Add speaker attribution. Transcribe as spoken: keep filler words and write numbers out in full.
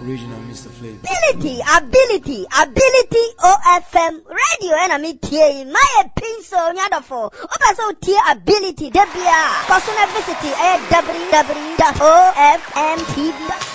Speaker 1: original Mister Flavor.
Speaker 2: Ability, ability, ability O F M radio and I'm here. My pencil nyadafo. Opa so tier ability debia. Personal visit at w w w dot o f m t v dot com.